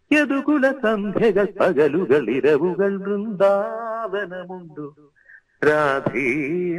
യദുകുല സന്ധ്യകൾ പകലുകൾ ഇരവുകൾ വൃന്ദാവനമുണ്ടു രാധേ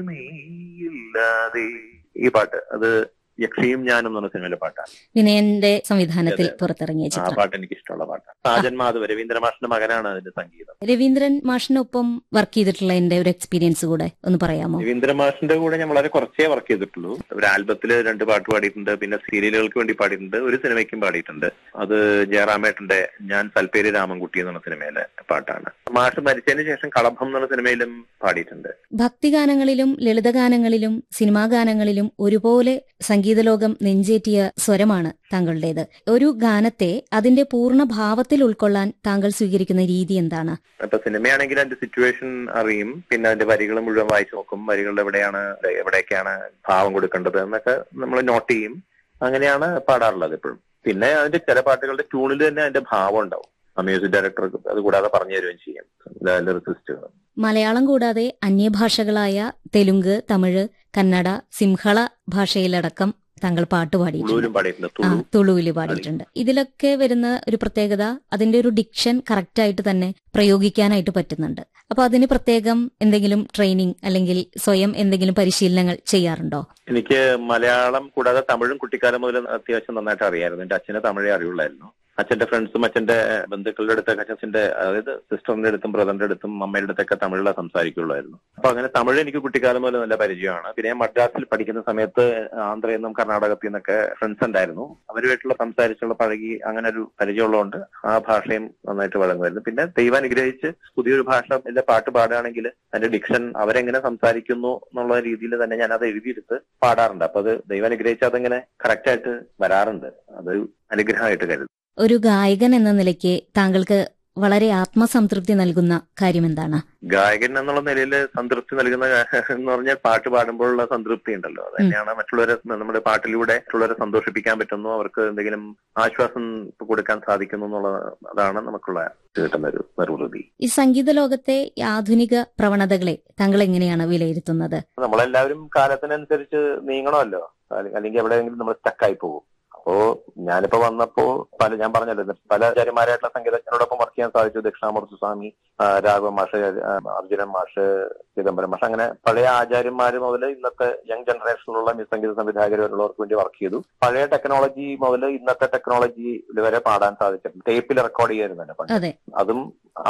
നീയില്ലാതെ. ഈ പാട്ട് അത് യക്ഷിയും ഞാനും എന്ന് പറഞ്ഞ സിനിമയിലെ പാട്ടാണ്. വിനയന്റെ സംവിധാനത്തിൽ പുറത്തിറങ്ങിയ ചിത്രം. ആ പാട്ട് എനിക്ക് ഇഷ്ടമുള്ള പാട്ടാണ്. സാജൻ മാധവ് രവീന്ദ്ര മാഷിന്റെ മകനാണ് അതിന്റെ സംഗീതം. രവീന്ദ്രൻ മാഷിനൊപ്പം വർക്ക് ചെയ്തിട്ടുള്ള എന്റെ ഒരു എക്സ്പീരിയൻസ് കൂടെ ഒന്ന് പറയാമോ? രവീന്ദ്ര മാഷിന്റെ കൂടെ ഞാൻ വളരെ കുറച്ചേ വർക്ക് ചെയ്തിട്ടുള്ളൂ. ഒരു ആൽബത്തിൽ 2 പാട്ട് പാടിയിട്ടുണ്ട്, പിന്നെ സീരിയലുകൾക്ക് വേണ്ടി പാടിയിട്ടുണ്ട്, ഒരു സിനിമയ്ക്കും പാടിയിട്ടുണ്ട്. അത് ജയറാമേട്ടന്റെ ഞാൻ സൽപ്പേരി രാമൻകുട്ടി എന്ന് പറഞ്ഞ സിനിമയിലെ പാട്ടാണ്. മാഷ് മരിച്ചതിന് ശേഷം കളഭം എന്ന് പറഞ്ഞ സിനിമയിലും പാടിയിട്ടുണ്ട്. ഭക്തിഗാനങ്ങളിലും ലളിതഗാനങ്ങളിലും സിനിമാ ഗാനങ്ങളിലും ഒരുപോലെ സംഗീതലോകം നെഞ്ചേറ്റിയ സ്വരമാണ് താങ്കളുടേത്. ഒരു ഗാനത്തെ അതിന്റെ പൂർണ്ണ ഭാവത്തിൽ ഉൾക്കൊള്ളാൻ താങ്കൾ സ്വീകരിക്കുന്ന രീതി എന്താണ്? ഇപ്പൊ സിനിമയാണെങ്കിൽ അതിന്റെ സിറ്റുവേഷൻ അറിയും, പിന്നെ അതിന്റെ വരികൾ മുഴുവൻ വായിച്ചു നോക്കും, വരികളുടെ എവിടെയൊക്കെയാണ് ഭാവം കൊടുക്കേണ്ടത് എന്നൊക്കെ നമ്മൾ നോട്ട് ചെയ്യും. അങ്ങനെയാണ് പാടാറുള്ളത് എപ്പോഴും. പിന്നെ അതിന്റെ ചില പാട്ടുകളുടെ ട്യൂണിൽ തന്നെ അതിന്റെ ഭാവം ഉണ്ടാവും. മ്യൂസിക് ഡയറക്ടർ അത് കൂടാതെ പറഞ്ഞു തരുകയും ചെയ്യും ലിറിസിസ്റ്റുകൾ. മലയാളം കൂടാതെ അന്യഭാഷകളായ തെലുങ്ക്, തമിഴ്, കന്നഡ, സിംഹള ഭാഷയിലടക്കം താങ്കൾ പാട്ട് പാടിയിട്ടുണ്ട്. തുളുവില് പാടിയിട്ടുണ്ട്. ഇതിലൊക്കെ വരുന്ന ഒരു പ്രത്യേകത അതിന്റെ ഒരു ഡിക്ഷൻ കറക്റ്റ് ആയിട്ട് തന്നെ പ്രയോഗിക്കാനായിട്ട് പറ്റുന്നുണ്ട്. അപ്പൊ അതിന് പ്രത്യേകം എന്തെങ്കിലും ട്രെയിനിങ് അല്ലെങ്കിൽ സ്വയം എന്തെങ്കിലും പരിശീലനങ്ങൾ ചെയ്യാറുണ്ടോ? എനിക്ക് മലയാളം കൂടാതെ തമിഴും കുട്ടിക്കാലം മുതൽ അത്യാവശ്യം നന്നായിട്ട് അറിയായിരുന്നു. എന്റെ അച്ഛനെ തമിഴേ അറിയുള്ളായിരുന്നു. അച്ഛന്റെ ഫ്രണ്ട്സും അച്ഛന്റെ ബന്ധുക്കളുടെ അടുത്തൊക്കെ അച്ഛന്റെ അതായത് സിസ്റ്ററിന്റെ അടുത്തും ബ്രദറിന്റെ അടുത്തും അമ്മയുടെ അടുത്തൊക്കെ തമിഴിലെ സംസാരിക്കുള്ളായിരുന്നു. അപ്പൊ അങ്ങനെ തമിഴ് എനിക്ക് കുട്ടിക്കാലം മുതൽ നല്ല പരിചയമാണ്. പിന്നെ ഞാൻ മദ്രാസിൽ പഠിക്കുന്ന സമയത്ത് ആന്ധ്രയിൽ നിന്നും കർണാടകത്തിൽ നിന്നൊക്കെ ഫ്രണ്ട്സ് ഉണ്ടായിരുന്നു. അവരുമായിട്ടുള്ള സംസാരിച്ചുള്ള പഴകി അങ്ങനെ ഒരു പരിചയമുള്ളതുകൊണ്ട് ആ ഭാഷയും നന്നായിട്ട് വഴങ്ങുമായിരുന്നു. പിന്നെ ദൈവം അനുഗ്രഹിച്ച് പുതിയൊരു ഭാഷയിലെ പാട്ട് പാടുകയാണെങ്കിൽ അതിന്റെ ഡിക്ഷൻ അവരെങ്ങനെ സംസാരിക്കുന്നു എന്നുള്ള രീതിയിൽ തന്നെ ഞാൻ അത് എഴുതിയെടുത്ത് പാടാറുണ്ട്. അപ്പൊ അത് ദൈവം അനുഗ്രഹിച്ച് അതിങ്ങനെ കറക്റ്റ് ആയിട്ട് വരാറുണ്ട്. അത് അനുഗ്രഹമായിട്ട് കരുതും. ഒരു ഗായകൻ എന്ന നിലയ്ക്ക് താങ്കൾക്ക് വളരെ ആത്മസംതൃപ്തി നൽകുന്ന കാര്യം എന്താണ്? ഗായകൻ എന്നുള്ള നിലയിൽ സംതൃപ്തി നൽകുന്ന എന്ന് പറഞ്ഞാൽ പാട്ട് പാടുമ്പോഴുള്ള സംതൃപ്തി ഉണ്ടല്ലോ, അത് തന്നെയാണ് മറ്റുള്ളവരെ നമ്മുടെ പാട്ടിലൂടെ മറ്റുള്ളവരെ സന്തോഷിപ്പിക്കാൻ പറ്റുന്നു, അവർക്ക് എന്തെങ്കിലും ആശ്വാസം കൊടുക്കാൻ സാധിക്കുന്നു എന്നുള്ള അതാണ് നമുക്കുള്ള കിട്ടുന്ന ഒരു നിർവൃതി. ഈ സംഗീത ലോകത്തെ ആധുനിക പ്രവണതകളെ താങ്കൾ എങ്ങനെയാണ് വിലയിരുത്തുന്നത്? നമ്മളെല്ലാവരും കാലത്തിനനുസരിച്ച് നീങ്ങണമല്ലോ, അല്ലെങ്കിൽ എവിടെയെങ്കിലും നമ്മൾ സ്റ്റക്കായി പോകും. അപ്പോ ഞാനിപ്പോ വന്നപ്പോ ഞാൻ പറഞ്ഞല്ലോ പല ആചാര്യന്മാരായിട്ടുള്ള സംഗീതജ്ഞരോടൊപ്പം വർക്ക് ചെയ്യാൻ സാധിച്ചു. ദക്ഷിണാമൂർത്തി സ്വാമി, രാഘവ മാഷ്, അർജുനൻ മാഷ്, ചിദംബരം മാഷ്, അങ്ങനെ പഴയ ആചാര്യന്മാര് മുതൽ ഇന്നത്തെ യങ് ജനറേഷനിലുള്ള സംഗീത സംവിധായകരുള്ളവർക്ക് വേണ്ടി വർക്ക് ചെയ്തു. പഴയ ടെക്നോളജി മുതൽ ഇന്നത്തെ ടെക്നോളജി വരെ പാടാൻ സാധിച്ചിട്ടുണ്ട്. ടേപ്പിൽ റെക്കോർഡ് ചെയ്യായിരുന്നു പണ്ട്. അതും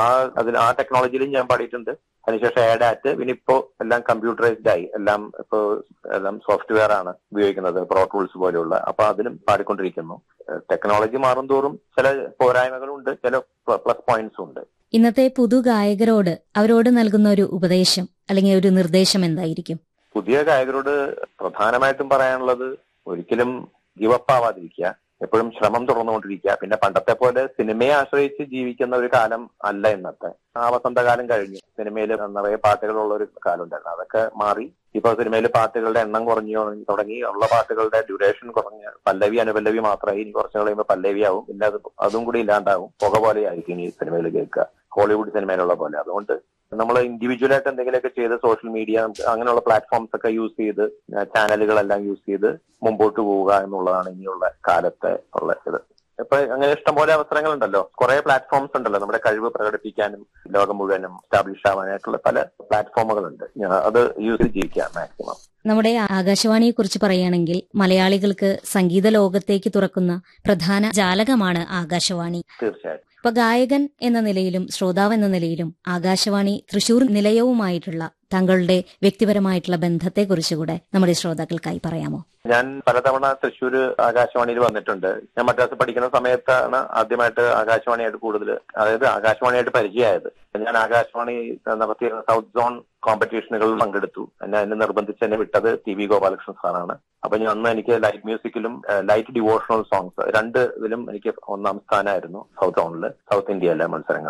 ആ ടെക്നോളജിയിലും ഞാൻ പാടിയിട്ടുണ്ട്. അതിനുശേഷം ആഡാറ്റ്, പിന്നെ ഇപ്പോ എല്ലാം കമ്പ്യൂട്ടറൈസ്ഡ് ആയി, എല്ലാം സോഫ്റ്റ്വെയർ ആണ് ഉപയോഗിക്കുന്നത്, പ്രോ ടൂൾസ് പോലെയുള്ള. അപ്പൊ അതിലും പാടിക്കൊണ്ടിരിക്കുന്നു. ടെക്നോളജി മാറുംതോറും ചില പോരായ്മകളുണ്ട്, ചില പ്ലസ് പോയിന്റ്സും ഉണ്ട്. ഇന്നത്തെ പുതുഗായകരോട് അവരോട് നൽകുന്ന ഒരു ഉപദേശം അല്ലെങ്കിൽ ഒരു നിർദ്ദേശം എന്തായിരിക്കും? പുതിയ ഗായകരോട് പ്രധാനമായിട്ടും പറയാനുള്ളത് ഒരിക്കലും ഗിവപ്പ് ആവാതിരിക്കുക, എപ്പോഴും ശ്രമം തുറന്നുകൊണ്ടിരിക്കുക. പിന്നെ പണ്ടത്തെ പോലെ സിനിമയെ ആശ്രയിച്ച് ജീവിക്കുന്ന ഒരു കാലം അല്ല ഇന്നത്തെ. ആ വസന്തകാലം കഴിഞ്ഞു. സിനിമയിൽ നിറയെ പാട്ടുകളുള്ള ഒരു കാലം ഉണ്ടായിരുന്നു, അതൊക്കെ മാറി. ഇപ്പൊ സിനിമയിൽ പാട്ടുകളുടെ എണ്ണം കുറഞ്ഞു തുടങ്ങി, ഉള്ള പാട്ടുകളുടെ ഡ്യൂറേഷൻ കുറഞ്ഞ് പല്ലവി അനുപല്ലവി മാത്രമായി. ഇനി കുറച്ച് കഴിയുമ്പോൾ പല്ലവി ആവും, പിന്നെ അതും കൂടി ഇല്ലാണ്ടാവും. പുക പോലെ ആയിരിക്കും ഇനി സിനിമയിൽ കേൾക്കുക, ഹോളിവുഡ് സിനിമയിലുള്ള പോലെ. അതുകൊണ്ട് നമ്മൾ ഇൻഡിവിജ്വലായിട്ട് എന്തെങ്കിലുമൊക്കെ ചെയ്ത് സോഷ്യൽ മീഡിയ അങ്ങനെയുള്ള പ്ലാറ്റ്ഫോംസ് ഒക്കെ യൂസ് ചെയ്ത്, ചാനലുകളെല്ലാം യൂസ് ചെയ്ത് മുമ്പോട്ട് പോവുക എന്നുള്ളതാണ് ഇനിയുള്ള കാലത്തെ ഉള്ള ഇത്. ഇപ്പൊ അങ്ങനെ ഇഷ്ടംപോലെ അവസരങ്ങളുണ്ടല്ലോ, കുറെ പ്ലാറ്റ്ഫോംസ് ഉണ്ടല്ലോ നമ്മുടെ കഴിവ് പ്രകടിപ്പിക്കാനും ലോകം മുഴുവനും എസ്റ്റാബ്ലിഷ് ആവാനായിട്ടുള്ള പല പ്ലാറ്റ്ഫോമുകളുണ്ട്. അത് യൂസ് ജീവിക്കാം മാക്സിമം. നമ്മുടെ ആകാശവാണിയെ കുറിച്ച് പറയുകയാണെങ്കിൽ മലയാളികൾക്ക് സംഗീത ലോകത്തേക്ക് തുറക്കുന്ന പ്രധാന ജാലകമാണ് ആകാശവാണി. തീർച്ചയായും. ഇപ്പൊ ഗായകൻ എന്ന നിലയിലും ശ്രോതാവ് എന്ന നിലയിലും ആകാശവാണി തൃശൂർ നിലയവുമായിട്ടുള്ള താങ്കളുടെ വ്യക്തിപരമായിട്ടുള്ള ബന്ധത്തെക്കുറിച്ചുകൂടെ നമ്മുടെ ശ്രോതാക്കൾക്കായി പറയാമോ? ഞാൻ പലതവണ തൃശ്ശൂർ ആകാശവാണിയിൽ വന്നിട്ടുണ്ട്. ഞാൻ മദ്രാസിൽ പഠിക്കുന്ന സമയത്താണ് ആദ്യമായിട്ട് ആകാശവാണിയായിട്ട് കൂടുതൽ, അതായത് ആകാശവാണിയായിട്ട് പരിചയമായത്. ഞാൻ ആകാശവാണി നടത്തിയ സൗത്ത് സോൺ കോമ്പറ്റീഷനുകളിൽ പങ്കെടുത്തു. എന്നെ നിർബന്ധിച്ച് എന്നെ വിട്ടത് TV ഗോപാലകൃഷ്ണൻ സാറാണ്. അപ്പൊ ഞാൻ അന്ന് എനിക്ക് ലൈറ്റ് മ്യൂസിക്കിലും ലൈറ്റ് ഡിവോഷണൽ സോങ്സ് ഇതിലും എനിക്ക് 1ാം സ്ഥാനമായിരുന്നു സൗത്ത് സോണില്, സൗത്ത് ഇന്ത്യയിലെ മത്സരങ്ങളിൽ.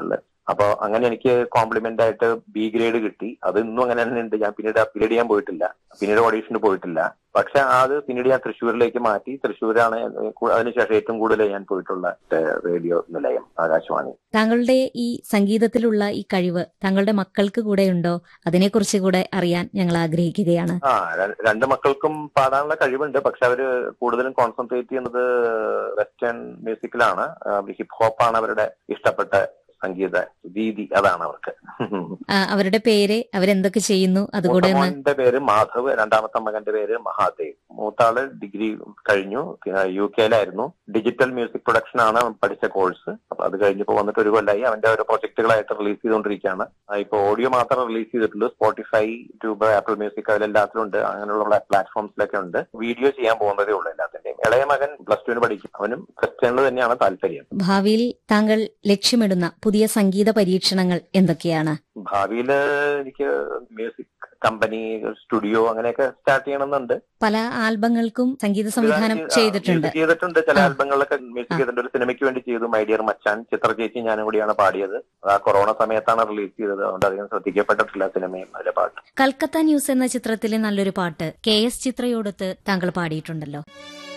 അപ്പൊ അങ്ങനെ എനിക്ക് കോംപ്ലിമെന്റ് ആയിട്ട് ബി ഗ്രേഡ് കിട്ടി. അത് ഇന്നും അങ്ങനെ തന്നെ ഉണ്ട്. ഞാൻ പിന്നീട് അപ്പീൽ ചെയ്യാൻ പോയിട്ടില്ല, പിന്നീട് ഓഡീഷന് പോയിട്ടില്ല. പക്ഷെ അത് പിന്നീട് ഞാൻ തൃശ്ശൂരിലേക്ക് മാറ്റി. തൃശ്ശൂരാണ് അതിനുശേഷം ഏറ്റവും കൂടുതൽ ഞാൻ പോയിട്ടുള്ള റേഡിയോ നിലയം ആകാശവാണി. താങ്കളുടെ ഈ സംഗീതത്തിലുള്ള ഈ കഴിവ് താങ്കളുടെ മക്കൾക്ക് കൂടെ ഉണ്ടോ? അതിനെക്കുറിച്ച് കൂടെ അറിയാൻ ഞങ്ങൾ ആഗ്രഹിക്കുകയാണ്. രണ്ട് മക്കൾക്കും പാടാനുള്ള കഴിവുണ്ട്. പക്ഷെ അവര് കൂടുതലും കോൺസെൻട്രേറ്റ് ചെയ്യുന്നത് വെസ്റ്റേൺ മ്യൂസിക്കിലാണ്. ഹിപ് ഹോപ്പാണ് അവരുടെ ഇഷ്ടപ്പെട്ട സംഗീത രീതി, അതാണ് അവർക്ക്. അവരുടെ പേര്, അവരെന്തൊക്കെ ചെയ്യുന്നു? അതുകൂടെ മകന്റെ പേര് മാധവ്, രണ്ടാമത്തെ മകന്റെ പേര് മഹാദേവ്. മൂത്താള് ഡിഗ്രി കഴിഞ്ഞു, UK-ലായിരുന്നു. ഡിജിറ്റൽ മ്യൂസിക് പ്രൊഡക്ഷൻ ആണ് പഠിച്ച കോഴ്സ്. അപ്പൊ അത് കഴിഞ്ഞപ്പോ വന്നിട്ട് ഒരു കൊല്ലായി. അവന്റെ ഓരോ പ്രൊജക്ടുകളായിട്ട് റിലീസ് ചെയ്തുകൊണ്ടിരിക്കുകയാണ്. ഇപ്പൊ ഓഡിയോ മാത്രം റിലീസ് ചെയ്തിട്ടുള്ളൂ. സ്പോട്ടിഫൈ, ട്യൂബ്, ആപ്പിൾ മ്യൂസിക് അതിലെല്ലാത്തിലും ഉണ്ട്. അങ്ങനെയുള്ള പ്ലാറ്റ്ഫോംസിലൊക്കെ ഉണ്ട്. വീഡിയോ ചെയ്യാൻ പോകുന്നതേ ഉള്ളൂ എല്ലാത്തിന്റെയും. ഇളയ മകൻ +2 പഠിക്കും. അവനും ക്രിസ്ത്യനിൽ തന്നെയാണ് താല്പര്യം. ഭാവിയിൽ താങ്കൾ ലക്ഷ്യമിടുന്ന പുതിയ സംഗീത പരീക്ഷണങ്ങൾ എന്തൊക്കെയാണ്? ഭാവിയില് എനിക്ക് മ്യൂസിക് കമ്പനി, സ്റ്റുഡിയോ അങ്ങനെയൊക്കെ സ്റ്റാർട്ട് ചെയ്യണമെന്നുണ്ട്. പല ആൽബങ്ങൾക്കും സംഗീത സംവിധാനം ചെയ്തിട്ടുണ്ട്. ചില ആൽബങ്ങളിലൊക്കെ മ്യൂസിക് ചെയ്തിട്ടുണ്ട്. ഒരു സിനിമയ്ക്ക് വേണ്ടി ചെയ്തു, മൈ ഡിയർ മച്ചാൻ. ചിത്ര ചേച്ചി ഞാനും കൂടിയാണ് പാടിയത്. ആ കൊറോണ സമയത്താണ് റിലീസ് ചെയ്തത്. അതുകൊണ്ട് അധികം ശ്രദ്ധിക്കപ്പെട്ടിട്ടില്ല സിനിമയും അതിലെ പാട്ട്. കൽക്കത്ത ന്യൂസ് എന്ന ചിത്രത്തിലെ നല്ലൊരു പാട്ട് KS ചിത്രയോടൊത്ത് താങ്കൾ പാടിയിട്ടുണ്ടല്ലോ.